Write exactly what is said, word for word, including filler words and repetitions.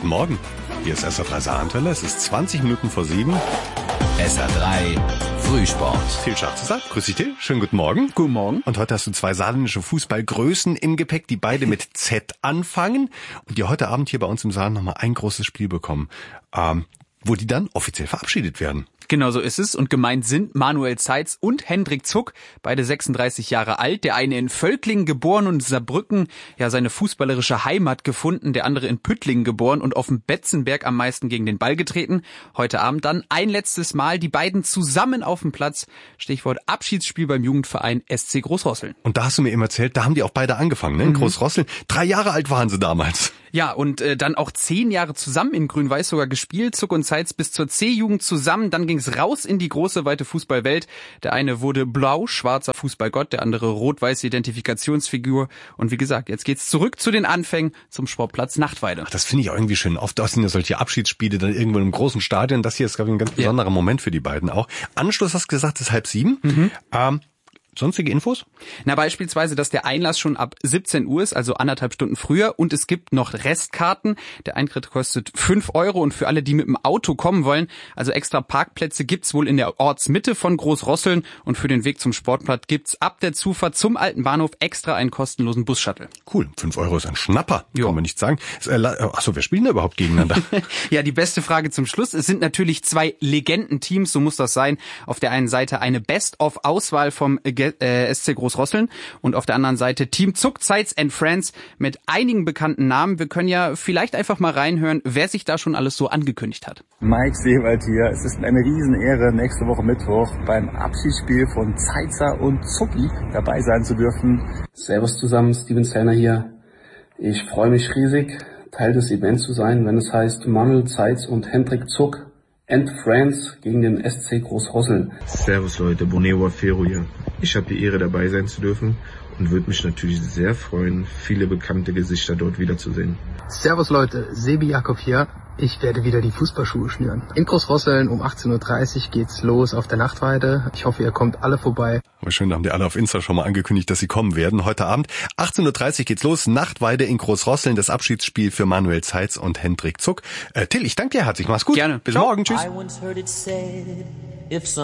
Guten Morgen. Hier ist S R drei Saarlandwelle. Es ist zwanzig Minuten vor sieben. S R drei Frühsport. Till Schachzesat, grüß dich Till, schönen guten Morgen. Guten Morgen. Und heute hast du zwei saarländische Fußballgrößen im Gepäck, die beide mit Z anfangen und die heute Abend hier bei uns im Saal nochmal ein großes Spiel bekommen, ähm, wo die dann offiziell verabschiedet werden. Genau so ist es. Und gemeint sind Manuel Zeitz und Hendrik Zuck, beide sechsunddreißig Jahre alt. Der eine in Völklingen geboren und in Saarbrücken ja seine fußballerische Heimat gefunden. Der andere in Püttlingen geboren und auf dem Betzenberg am meisten gegen den Ball getreten. Heute Abend dann ein letztes Mal die beiden zusammen auf dem Platz. Stichwort Abschiedsspiel beim Jugendverein S C Großrosseln. Und da hast du mir eben erzählt, da haben die auch beide angefangen, ne? In mhm. Großrosseln. Drei Jahre alt waren sie damals. Ja, und äh, dann auch zehn Jahre zusammen in Grün-Weiß sogar gespielt. Zuck und Zeitz bis zur C-Jugend zusammen. Dann ging's raus in die große, weite Fußballwelt. Der eine wurde blau-schwarzer Fußballgott, der andere rot-weiße Identifikationsfigur. Und wie gesagt, jetzt geht's zurück zu den Anfängen zum Sportplatz Nachtweide. Ach, das finde ich auch irgendwie schön. Oft sind ja solche Abschiedsspiele dann irgendwo in einem großen Stadion. Das hier ist, glaube ich, ein ganz besonderer ja. Moment für die beiden auch. Anschluss, hast du gesagt, ist halb sieben. Mhm. Ähm, Sonstige Infos? Na, beispielsweise, dass der Einlass schon ab siebzehn Uhr ist, also anderthalb Stunden früher. Und es gibt noch Restkarten. Der Eintritt kostet fünf Euro. Und für alle, die mit dem Auto kommen wollen, also extra Parkplätze gibt's wohl in der Ortsmitte von Großrosseln. Und für den Weg zum Sportplatz gibt's ab der Zufahrt zum alten Bahnhof extra einen kostenlosen Bus-Shuttle. Cool, fünf Euro ist ein Schnapper, jo. kann man nicht sagen. Achso, wer spielen da überhaupt gegeneinander? Ja, die beste Frage zum Schluss. Es sind natürlich zwei Legendenteams, so muss das sein. Auf der einen Seite eine Best-of-Auswahl vom S C Großrosseln und auf der anderen Seite Team Zuck, Zeitz and Friends mit einigen bekannten Namen. Wir können ja vielleicht einfach mal reinhören, wer sich da schon alles so angekündigt hat. Mike Seewald hier. Es ist eine Riesenehre, nächste Woche Mittwoch beim Abschiedsspiel von Zeitzer und Zucki dabei sein zu dürfen. Servus zusammen, Steven Zellner hier. Ich freue mich riesig, Teil des Events zu sein, wenn es heißt Manuel Zeitz und Hendrik Zuck and Friends gegen den S C Großrosseln. Servus Leute, Bonewa Fero hier. Ich habe die Ehre, dabei sein zu dürfen und würde mich natürlich sehr freuen, viele bekannte Gesichter dort wiederzusehen. Servus Leute, Sebi Jakob hier. Ich werde wieder die Fußballschuhe schnüren. In Großrosseln um achtzehn Uhr dreißig geht's los auf der Nachtweide. Ich hoffe, ihr kommt alle vorbei. Aber schön, da haben die alle auf Insta schon mal angekündigt, dass sie kommen werden. Heute Abend achtzehn Uhr dreißig geht's los. Nachtweide in Großrosseln, das Abschiedsspiel für Manuel Zeitz und Hendrik Zuck. Äh, Till, ich danke dir herzlich. Mach's gut. Gerne. Bis Ciao. morgen. Tschüss.